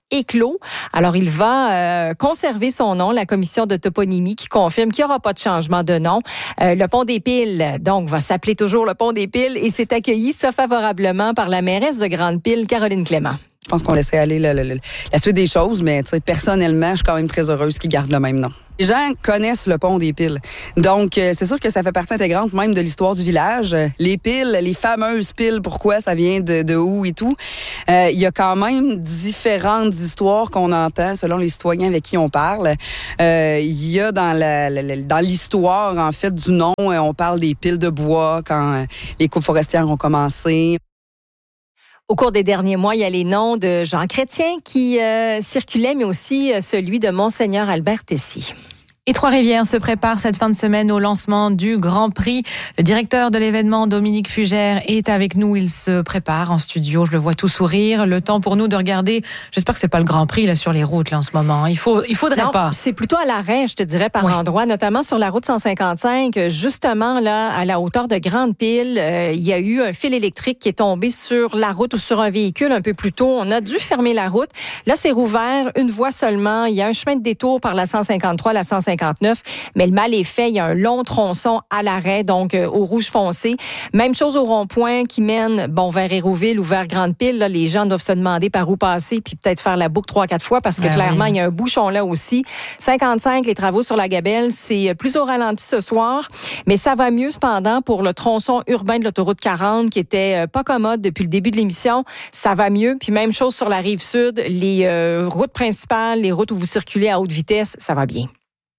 Speaker 4: éclos. Alors, il va euh, conserver son nom, la commission de toponymie qui confirme qu'il n'y aura pas de changement de nom. Euh, le pont des Piles, donc, va s'appeler toujours le pont des Piles et c'est accueilli, ça favorablement, par la mairesse de Grande-Pile, Caroline Clément.
Speaker 13: Je pense qu'on laissait aller le, le, le, la suite des choses, mais personnellement, je suis quand même très heureuse qu'ils gardent le même nom. Les gens connaissent le pont des Piles. Donc, euh, c'est sûr que ça fait partie intégrante même de l'histoire du village. Les piles, les fameuses piles, pourquoi ça vient de, de où et tout. Euh, il y a quand même différentes histoires qu'on entend selon les citoyens avec qui on parle. Euh, il y a dans, la, la, dans l'histoire, en fait, du nom, on parle des piles de bois quand les coupes forestières ont commencé.
Speaker 4: Au cours des derniers mois, il y a les noms de Jean Chrétien qui euh, circulaient, mais aussi euh, celui de Monseigneur Albert Tessier.
Speaker 1: Et Trois-Rivières se prépare cette fin de semaine au lancement du Grand Prix. Le directeur de l'événement, Dominique Fugère, est avec nous. Il se prépare en studio. Je le vois tout sourire. Le temps pour nous de regarder. J'espère que c'est pas le Grand Prix là sur les routes là en ce moment. Il faut, il faudrait
Speaker 4: non,
Speaker 1: pas.
Speaker 4: C'est plutôt à l'arrêt, je te dirais, par oui. endroit, notamment sur la route cent cinquante-cinq. Justement là, à la hauteur de Grande-Pile, euh, il y a eu un fil électrique qui est tombé sur la route ou sur un véhicule un peu plus tôt. On a dû fermer la route. Là, c'est rouvert, une voie seulement. Il y a un chemin de détour par la cent cinquante-trois, la cent cinquante-neuf. Mais le mal est fait. Il y a un long tronçon à l'arrêt, donc euh, au rouge foncé. Même chose au rond-point qui mène bon vers Hérouville ou vers Grande-Pile. Là, les gens doivent se demander par où passer puis peut-être faire la boucle trois, quatre fois parce que ah, clairement, oui. il y a un bouchon là aussi. cinquante-cinq, les travaux sur la Gabelle, c'est plus au ralenti ce soir. Mais ça va mieux cependant pour le tronçon urbain de l'autoroute quarante qui était euh, pas commode depuis le début de l'émission. Ça va mieux. Puis même chose sur la rive sud. Les euh, routes principales, les routes où vous circulez à haute vitesse, ça va bien.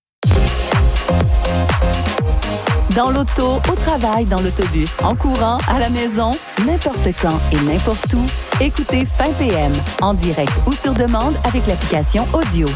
Speaker 7: Dans l'auto, au travail, dans l'autobus, en courant, à la maison, n'importe quand et n'importe où, écoutez Fin P M en direct ou sur demande avec l'application audio.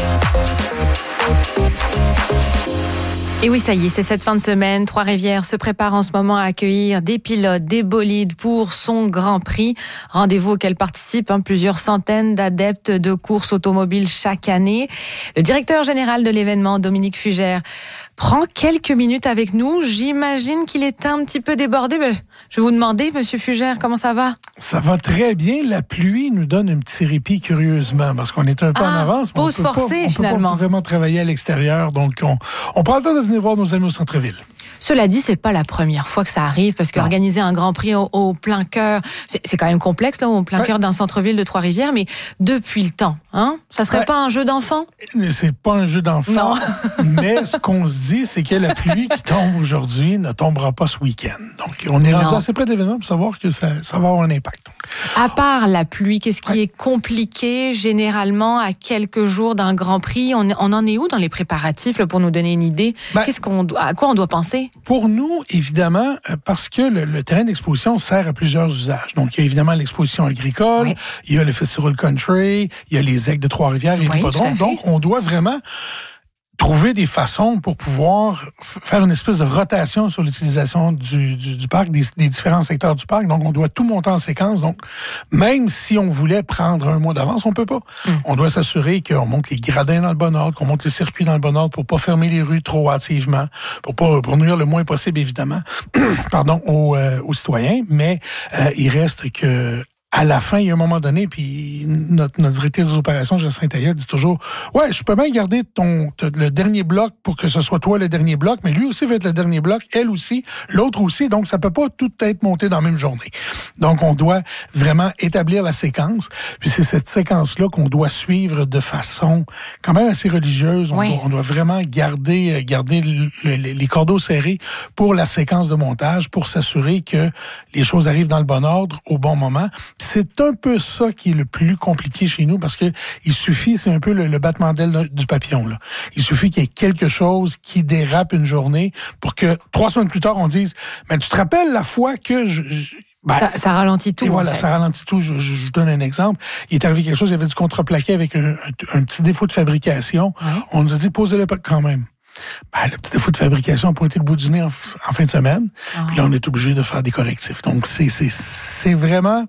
Speaker 1: Et oui, ça y est, c'est cette fin de semaine. Trois-Rivières se prépare en ce moment à accueillir des pilotes, des bolides pour son Grand Prix. Rendez-vous auquel participent hein, plusieurs centaines d'adeptes de courses automobiles chaque année. Le directeur général de l'événement, Dominique Fugère, prend quelques minutes avec nous. J'imagine qu'il est un petit peu débordé. Mais je vais vous demander, Monsieur Fugère, comment ça va?
Speaker 14: Ça va très bien. La pluie nous donne un petit répit, curieusement, parce qu'on est un peu ah, en avance.
Speaker 1: Pause forcée,
Speaker 14: on
Speaker 1: finalement.
Speaker 14: On peut pas vraiment travailler à l'extérieur, donc on, on prend le temps de venir voir nos amis au centre-ville.
Speaker 1: Cela dit, c'est pas la première fois que ça arrive, parce qu'organiser un Grand Prix au, au plein cœur, c'est, c'est quand même complexe, là, au plein ouais. cœur d'un centre-ville de Trois-Rivières, mais depuis le temps, hein? Ça serait ouais. pas un jeu d'enfant?
Speaker 14: C'est pas un jeu d'enfant. Mais ce qu'on se dit, c'est que la pluie qui tombe aujourd'hui ne tombera pas ce week-end. Donc, on est rendu assez près d'événements pour savoir que ça, ça va avoir un impact. Donc.
Speaker 1: À part la pluie, qu'est-ce qui ouais. est compliqué, généralement, à quelques jours d'un Grand Prix? On, on en est où dans les préparatifs, là, pour nous donner une idée? Ben, Qu'est-ce qu'on, à quoi on doit penser?
Speaker 14: Pour nous, évidemment, parce que le, le terrain d'exposition sert à plusieurs usages. Donc, il y a évidemment l'exposition agricole, oui. il y a le festival country, il y a les aigles de Trois-Rivières et oui, l'hippodrome. Donc, on doit vraiment trouver des façons pour pouvoir faire une espèce de rotation sur l'utilisation du, du, du parc, des, des différents secteurs du parc. Donc, on doit tout monter en séquence. Donc, même si on voulait prendre un mois d'avance, on peut pas. Mm. On doit s'assurer qu'on monte les gradins dans le bon ordre, qu'on monte le circuit dans le bon ordre pour pas fermer les rues trop hâtivement, pour pas pour nuire le moins possible, évidemment, pardon, aux, euh, aux citoyens. Mais euh, il reste que à la fin, il y a un moment donné, puis notre, notre directrice des opérations, Jacinthe Ayotte, dit toujours « Ouais, je peux bien garder ton le dernier bloc pour que ce soit toi le dernier bloc, mais lui aussi va être le dernier bloc, elle aussi, l'autre aussi, donc ça peut pas tout être monté dans la même journée. » Donc, on doit vraiment établir la séquence, puis c'est cette séquence-là qu'on doit suivre de façon quand même assez religieuse. On, oui. doit, on doit vraiment garder, garder le, le, les cordeaux serrés pour la séquence de montage, pour s'assurer que les choses arrivent dans le bon ordre, au bon moment. C'est un peu ça qui est le plus compliqué chez nous parce que il suffit, c'est un peu le, le battement d'aile du papillon, là. Il suffit qu'il y ait quelque chose qui dérape une journée pour que trois semaines plus tard, on dise « Mais tu te rappelles la fois que je... je
Speaker 1: Ben, ça, ça ralentit tout.
Speaker 14: Et voilà,
Speaker 1: en fait.
Speaker 14: ça ralentit tout. Je, je, je vous donne un exemple. Il est arrivé quelque chose, il y avait du contreplaqué avec un, un, un petit défaut de fabrication. Ouais. On nous a dit, posez-le quand même. Ben, le petit défaut de fabrication a pointé le bout du nez en, en fin de semaine. Ah. Puis là, on est obligé de faire des correctifs. Donc, c'est, c'est, c'est vraiment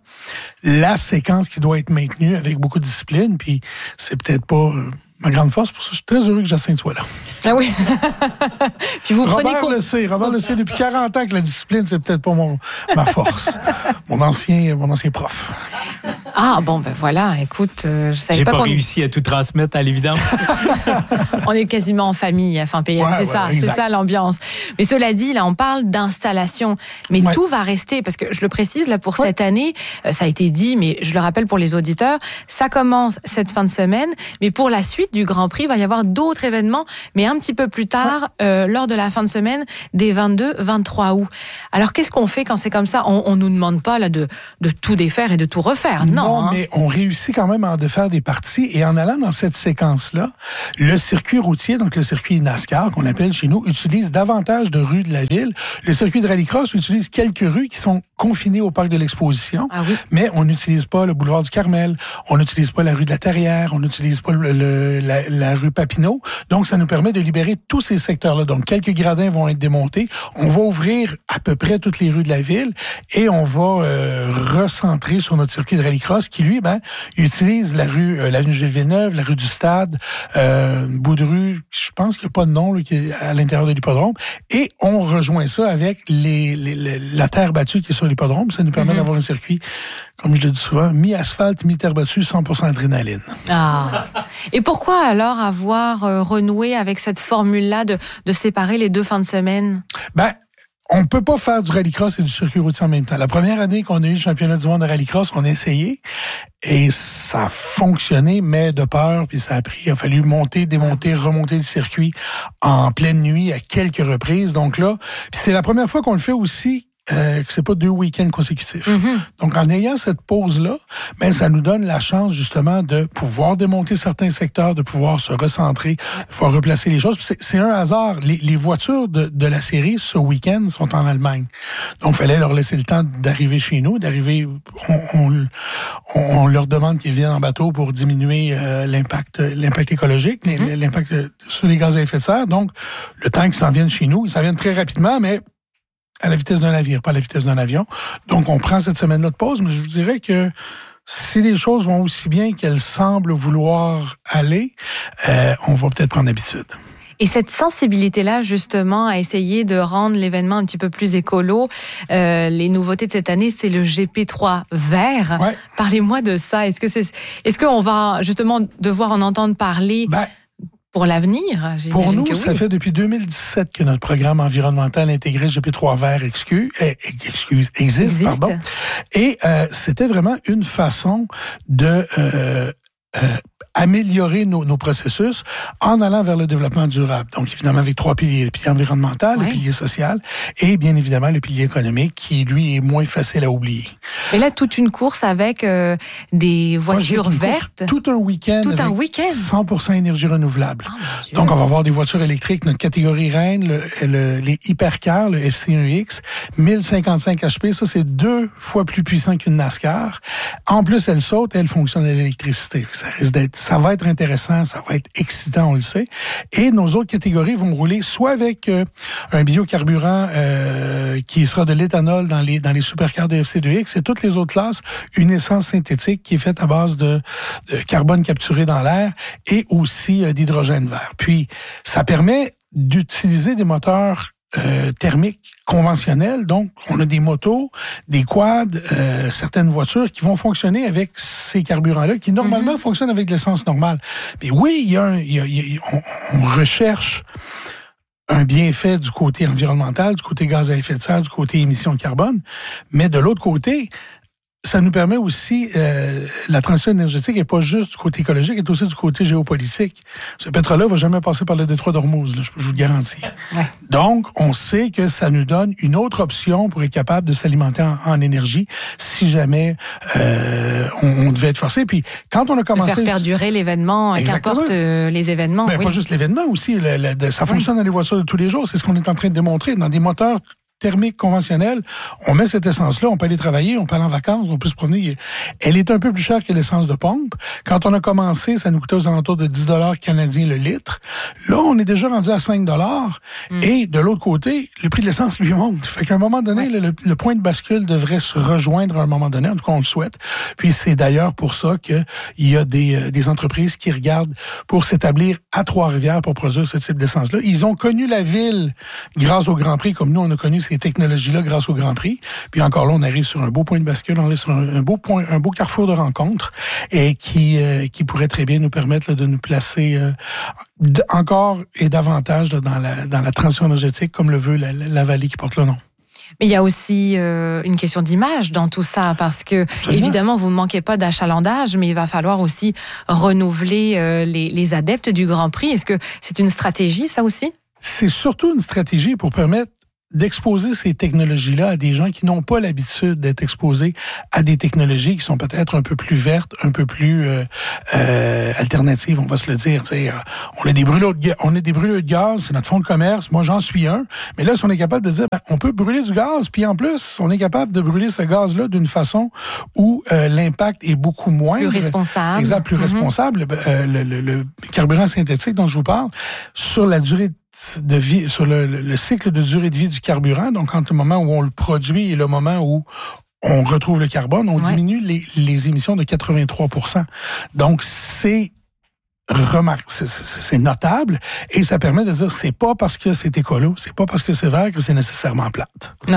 Speaker 14: la séquence qui doit être maintenue avec beaucoup de discipline. Puis, c'est peut-être pas euh, ma grande force. Pour ça, je suis très heureux que Jacinthe soit là.
Speaker 1: Ah oui. Puis vous
Speaker 14: Robert
Speaker 1: prenez
Speaker 14: le sait. Robert le sait depuis quarante ans que la discipline, c'est peut-être pas mon, ma force. mon ancien, mon ancien prof.
Speaker 1: Ah bon, ben voilà, écoute, euh, je savais
Speaker 3: J'ai
Speaker 1: pas,
Speaker 3: pas
Speaker 1: qu'on...
Speaker 3: réussi à tout transmettre à l'évidence.
Speaker 1: On est quasiment en famille à Fin P M,
Speaker 3: Ouais,
Speaker 1: c'est
Speaker 3: ouais,
Speaker 1: ça,
Speaker 3: exact.
Speaker 1: c'est ça l'ambiance. Mais cela dit, là, on parle d'installation, mais
Speaker 14: Ouais.
Speaker 1: tout va rester, parce que je le précise, là, pour cette année, euh, ça a été dit, mais je le rappelle pour les auditeurs, ça commence cette fin de semaine, mais pour la suite du Grand Prix, il va y avoir d'autres événements, mais un petit peu plus tard, euh, lors de la fin de semaine, des vingt-deux vingt-trois août. Alors, qu'est-ce qu'on fait quand c'est comme ça? On, on nous demande pas, là, de, de tout défaire et de tout refaire, non.
Speaker 14: Non,
Speaker 1: hein.
Speaker 14: mais on réussit quand même à en défaire des parties. Et en allant dans cette séquence-là, le circuit routier, donc le circuit NASCAR, qu'on appelle chez nous, utilise davantage de rues de la ville. Le circuit de rallycross utilise quelques rues qui sont confinées au parc de l'Exposition.
Speaker 1: Ah oui.
Speaker 14: Mais on n'utilise pas le boulevard du Carmel, on n'utilise pas la rue de la Terrière, on n'utilise pas le, le, la, la rue Papineau. Donc, ça nous permet de libérer tous ces secteurs-là. Donc, quelques gradins vont être démontés. On va ouvrir à peu près toutes les rues de la ville et on va euh, recentrer sur notre circuit de rallycross qui, lui, ben, utilise la rue, euh, l'avenue Gilles-Villeneuve, la rue du Stade, euh, bout de rue, je pense qu'il n'y a pas de nom là, qui est à l'intérieur de l'hippodrome. Et on rejoint ça avec les, les, les, la terre battue qui est sur l'hippodrome. Ça nous permet mm-hmm. d'avoir un circuit, comme je le dis souvent, mi-asphalte, mi-terre battue, cent pour cent adrénaline.
Speaker 1: Ah. Et pourquoi alors avoir euh, renoué avec cette formule-là de, de séparer les deux fins de semaine?
Speaker 14: Ben, on peut pas faire du rallycross et du circuit routier en même temps. La première année qu'on a eu le championnat du monde de rallycross, on a essayé et ça a fonctionné, mais de peur, puis ça a pris, il a fallu monter, démonter, remonter le circuit en pleine nuit à quelques reprises. Donc là, puis c'est la première fois qu'on le fait aussi Euh, que c'est pas deux week-ends consécutifs. Mm-hmm. Donc, en ayant cette pause-là, ben, ça nous donne la chance, justement, de pouvoir démonter certains secteurs, de pouvoir se recentrer, de pouvoir replacer les choses. C'est, c'est un hasard. Les, les voitures de, de la série, ce week-end, sont en Allemagne. Donc, il fallait leur laisser le temps d'arriver chez nous, d'arriver... On, on, on leur demande qu'ils viennent en bateau pour diminuer euh, l'impact, l'impact écologique, mm-hmm. l'impact sur les gaz à effet de serre. Donc, le temps qu'ils s'en viennent chez nous, ils s'en viennent très rapidement, mais à la vitesse d'un navire, pas à la vitesse d'un avion. Donc, on prend cette semaine-là de pause, mais je vous dirais que si les choses vont aussi bien qu'elles semblent vouloir aller, euh, on va peut-être prendre l'habitude.
Speaker 1: Et cette sensibilité-là, justement, à essayer de rendre l'événement un petit peu plus écolo, euh, les nouveautés de cette année, c'est le G P trois vert.
Speaker 14: Ouais.
Speaker 1: Parlez-moi de ça. Est-ce que c'est, est-ce qu'on va justement devoir en entendre parler?
Speaker 14: Ben,
Speaker 1: pour l'avenir, j'imagine
Speaker 14: Pour nous,
Speaker 1: que
Speaker 14: ça
Speaker 1: oui.
Speaker 14: fait depuis deux mille dix-sept que notre programme environnemental intégré G P trois vert excuse, eh, excuse, existe, existe. Pardon. Et euh, c'était vraiment une façon de euh, euh, améliorer nos, nos processus en allant vers le développement durable. Donc, évidemment, avec trois piliers. Le pilier environnemental, ouais. le pilier social et, bien évidemment, le pilier économique qui, lui, est moins facile à oublier.
Speaker 1: Et là, toute une course avec euh, des voitures vertes.
Speaker 14: Tout un week-end.
Speaker 1: Tout un week-end.
Speaker 14: cent pour cent énergie renouvelable.
Speaker 1: Oh,
Speaker 14: Donc, on va avoir des voitures électriques. Notre catégorie reine, le, le, les hypercars, le F C un X, mille cinquante-cinq H P. Ça, c'est deux fois plus puissant qu'une NASCAR. En plus, elle saute, elle fonctionne à l'électricité. Ça risque d'être, ça va être intéressant, ça va être excitant, on le sait. Et nos autres catégories vont rouler soit avec euh, un biocarburant euh, qui sera de l'éthanol dans les dans les supercars de F C deux X et toutes les autres classes, une essence synthétique qui est faite à base de, de carbone capturé dans l'air et aussi euh, d'hydrogène vert. Puis, ça permet d'utiliser des moteurs Euh, thermiques conventionnels. Donc, on a des motos, des quads, euh, certaines voitures qui vont fonctionner avec ces carburants-là, qui normalement mm-hmm. fonctionnent avec l'essence normale. Mais oui, il y a, un, il y a, il y a on, on recherche un bienfait du côté environnemental, du côté gaz à effet de serre, du côté émissions de carbone. Mais de l'autre côté, ça nous permet aussi, euh, la transition énergétique n'est pas juste du côté écologique, elle est aussi du côté géopolitique. Ce pétrole-là ne va jamais passer par le détroit d'Ormuz, là, je, je vous le garantis. Ouais. Donc, on sait que ça nous donne une autre option pour être capable de s'alimenter en, en énergie si jamais euh, on, on devait être forcé. Puis, quand on a commencé...
Speaker 1: De faire perdurer l'événement, qu'importe euh, les événements.
Speaker 14: Ben,
Speaker 1: oui.
Speaker 14: Pas juste l'événement aussi, le, le, ça fonctionne oui. dans les voitures de tous les jours, c'est ce qu'on est en train de démontrer. Dans des moteurs thermique conventionnelle, on met cette essence-là, on peut aller travailler, on peut aller en vacances, on peut se promener. Elle est un peu plus chère que l'essence de pompe. Quand on a commencé, ça nous coûtait aux alentours de dix dollars canadiens le litre. Là, on est déjà rendu à cinq dollars. Mm. Et de l'autre côté, le prix de l'essence lui monte. Fait qu'à un moment donné, ouais. le, le point de bascule devrait se rejoindre à un moment donné. En tout cas, on le souhaite. Puis c'est d'ailleurs pour ça qu'il y a des, des entreprises qui regardent pour s'établir à Trois-Rivières pour produire ce type d'essence-là. Ils ont connu la ville grâce au Grand Prix, comme nous, on a connu ces technologies-là grâce au Grand Prix. Puis encore là, on arrive sur un beau point de bascule, on arrive sur un, un beau point, un beau carrefour de rencontre et qui euh, qui pourrait très bien nous permettre là, de nous placer euh, d- encore et davantage là, dans la dans la transition énergétique, comme le veut la, la vallée qui porte le nom.
Speaker 1: Mais il y a aussi euh, une question d'image dans tout ça, parce que
Speaker 14: Absolument.
Speaker 1: Évidemment, vous ne manquez pas d'achalandage, mais il va falloir aussi renouveler euh, les, les adeptes du Grand Prix. Est-ce que c'est une stratégie, ça aussi?
Speaker 14: C'est surtout une stratégie pour permettre d'exposer ces technologies-là à des gens qui n'ont pas l'habitude d'être exposés à des technologies qui sont peut-être un peu plus vertes, un peu plus euh, euh, alternatives, on va se le dire. T'sais, on a des brûleurs de gaz, on a des brûleurs de gaz, c'est notre fonds de commerce. Moi, j'en suis un. Mais là, si on est capable de dire, ben, on peut brûler du gaz, puis en plus, on est capable de brûler ce gaz-là d'une façon où euh, l'impact est beaucoup moins
Speaker 1: Plus responsable.
Speaker 14: Exact, plus mm-hmm. responsable. Euh, le, le, le carburant synthétique dont je vous parle, sur la durée de vie, sur le, le cycle de durée de vie du carburant, donc entre le moment où on le produit et le moment où on retrouve le carbone, on ouais. diminue les, les émissions de quatre-vingt-trois pour cent. Donc, c'est remarque, c'est, c'est, c'est notable et ça permet de dire c'est pas parce que c'est écolo, c'est pas parce que c'est vert que c'est nécessairement plate.
Speaker 1: Oui.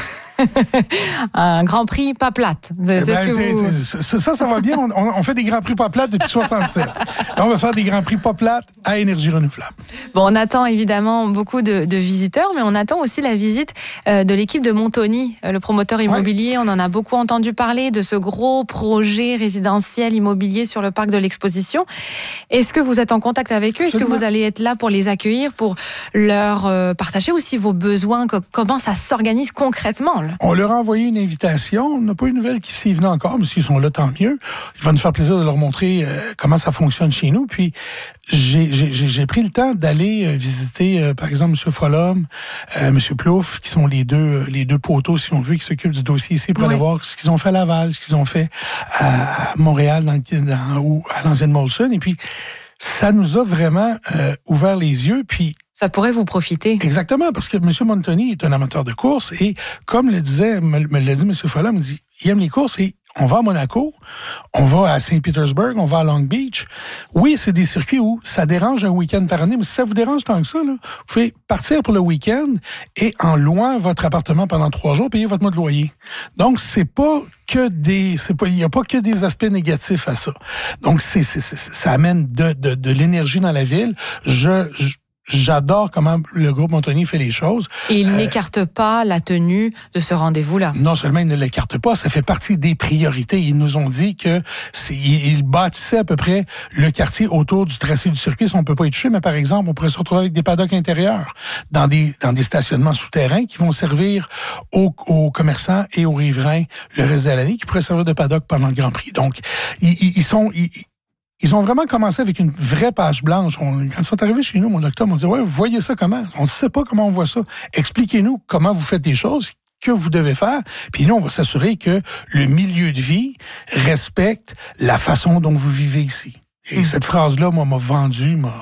Speaker 1: Un Grand Prix pas plate. C'est,
Speaker 14: eh ben,
Speaker 1: ce que
Speaker 14: c'est,
Speaker 1: vous...
Speaker 14: c'est, ça, ça va bien. On, on fait des Grands Prix pas plates depuis soixante-sept. Là, on va faire des Grands Prix pas plates à énergie renouvelable.
Speaker 1: Bon, on attend évidemment beaucoup de, de visiteurs, mais on attend aussi la visite euh, de l'équipe de Montoni, le promoteur immobilier. Ouais. On en a beaucoup entendu parler de ce gros projet résidentiel immobilier sur le parc de l'Exposition. Est-ce que vous êtes en contact avec eux? Est-ce que vous allez être là pour les accueillir, pour leur euh, partager aussi vos besoins? Comment ça s'organise concrètement?
Speaker 14: On leur a envoyé une invitation. On n'a pas eu de nouvelles qui s'y venaient encore, mais s'ils sont là, tant mieux. Il va nous faire plaisir de leur montrer euh, comment ça fonctionne chez nous. Puis, j'ai, j'ai, j'ai pris le temps d'aller euh, visiter, euh, par exemple, M. Follum, euh, M. Plouffe, qui sont les deux, les deux poteaux, si on veut, qui s'occupent du dossier ici, pour oui. aller voir ce qu'ils ont fait à Laval, ce qu'ils ont fait à, à Montréal, dans, dans, ou à l'ancienne Molson. Et puis, ça nous a vraiment euh, ouvert les yeux. Puis,
Speaker 1: ça pourrait vous profiter.
Speaker 14: Exactement, parce que M. Montoni est un amateur de course et, comme le disait, me, me l'a dit M. Follum, il dit, il aime les courses et on va à Monaco, on va à Saint-Pétersbourg, on va à Long Beach. Oui, c'est des circuits où ça dérange un week-end par année, mais si ça vous dérange tant que ça, là, vous pouvez partir pour le week-end et, en louant votre appartement pendant trois jours, payer votre mois de loyer. Donc, c'est pas que des, c'est pas, il n'y a pas que des aspects négatifs à ça. Donc, c'est, c'est, c'est ça amène de, de, de l'énergie dans la ville. Je, je J'adore comment le groupe Montoni fait les choses.
Speaker 1: Et il
Speaker 14: euh,
Speaker 1: n'écarte pas la tenue de ce rendez-vous-là.
Speaker 14: Non seulement il ne l'écarte pas, ça fait partie des priorités. Ils nous ont dit que c'est, ils bâtissaient à peu près le quartier autour du tracé du circuit. Ça, on peut pas y toucher, mais par exemple, on pourrait se retrouver avec des paddocks intérieurs dans des, dans des stationnements souterrains qui vont servir aux, aux commerçants et aux riverains le reste de l'année, qui pourraient servir de paddock pendant le Grand Prix. Donc, ils, ils sont... Ils, Ils ont vraiment commencé avec une vraie page blanche. On, quand ils sont arrivés chez nous, mon docteur m'a dit « Ouais, vous voyez ça comment? On ne sait pas comment on voit ça. Expliquez-nous comment vous faites les choses, que vous devez faire. Puis nous, on va s'assurer que le milieu de vie respecte la façon dont vous vivez ici. » Et mmh. cette phrase-là, moi, m'a vendu, m'a...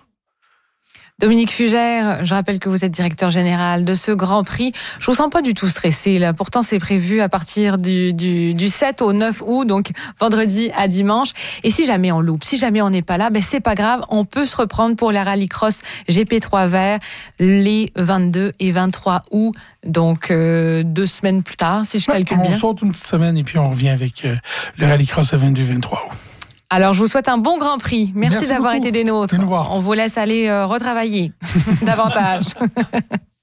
Speaker 1: Dominique Fugère, je rappelle que vous êtes directeur général de ce Grand Prix. Je vous sens pas du tout stressé, là. Pourtant, c'est prévu à partir du, du, du sept au neuf août, donc vendredi à dimanche. Et si jamais on loupe, si jamais on n'est pas là, ben c'est pas grave. On peut se reprendre pour la Rallycross G P trois Vert les vingt-deux et vingt-trois août. Donc, euh, deux semaines plus tard, si je calcule
Speaker 14: on
Speaker 1: bien.
Speaker 14: On saute une petite semaine et puis on revient avec euh, le Rallycross le vingt-deux vingt-trois août.
Speaker 1: Alors, je vous souhaite un bon Grand Prix. Merci, Merci d'avoir beaucoup. été des nôtres.
Speaker 14: On
Speaker 1: vous laisse aller euh, retravailler davantage.